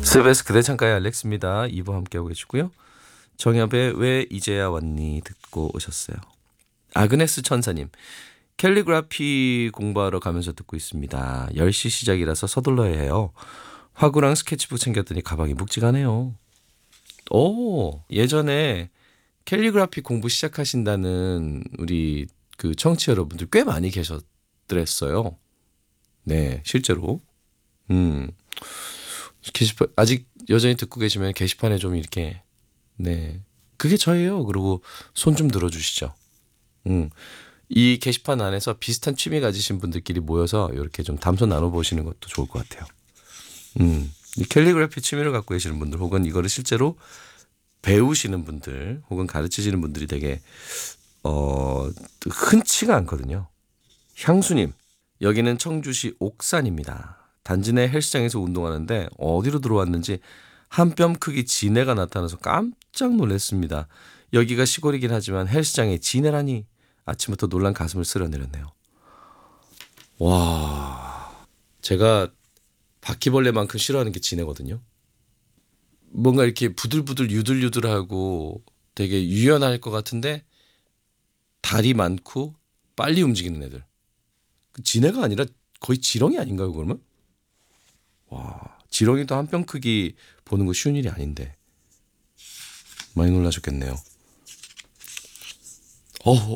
스베스 그대 창가의 알렉스입니다. 2부 함께하고 계시고요. 정엽의 왜 이제야 왔니 듣고 오셨어요. 아그네스 천사님. 캘리그라피 공부하러 가면서 듣고 있습니다. 10시 시작이라서 서둘러야 해요. 화구랑 스케치북 챙겼더니 가방이 묵직하네요. 오, 예전에 캘리그라피 공부 시작하신다는 우리 그 청취 여러분들 꽤 많이 계셨더랬어요. 네, 실제로. 음, 게시판 아직 여전히 듣고 계시면 게시판에 좀 이렇게 네, 그게 저예요. 그리고 손 좀 들어주시죠. 음, 이 게시판 안에서 비슷한 취미 가지신 분들끼리 모여서 이렇게 좀 담소 나눠보시는 것도 좋을 것 같아요. 이 캘리그래피 취미를 갖고 계시는 분들 혹은 이거를 실제로 배우시는 분들 혹은 가르치시는 분들이 되게 흔치가 않거든요. 향수님, 여기는 청주시 옥산입니다. 단지 내 헬스장에서 운동하는데 어디로 들어왔는지 한 뼘 크기 진해가 나타나서 깜짝 놀랐습니다. 여기가 시골이긴 하지만 헬스장에 진해라니 아침부터 놀란 가슴을 쓸어내렸네요. 와, 제가 바퀴벌레만큼 싫어하는 게 진해거든요. 뭔가 이렇게 부들부들 유들유들하고 되게 유연할 것 같은데 다리 많고 빨리 움직이는 애들. 그 진해가 아니라 거의 지렁이 아닌가요, 그러면? 와, 지렁이도 한 뼘 크기 보는 거 쉬운 일이 아닌데 많이 놀라셨겠네요.